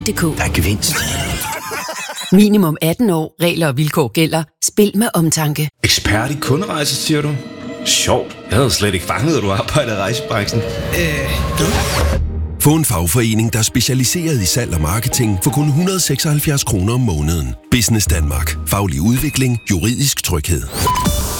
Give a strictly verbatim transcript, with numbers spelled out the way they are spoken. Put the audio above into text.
punktum d k. Der er gevinst. Minimum atten år. Regler og vilkår gælder. Spil med omtanke. Ekspert i kunderejser, siger du? Sjovt. Jeg havde slet ikke fanget, at du arbejder i rejsebranchen. Øh, Få en fagforening, der er specialiseret i salg og marketing for kun et hundrede og seksoghalvfjerds kroner om måneden. Business Danmark. Faglig udvikling. Juridisk tryghed.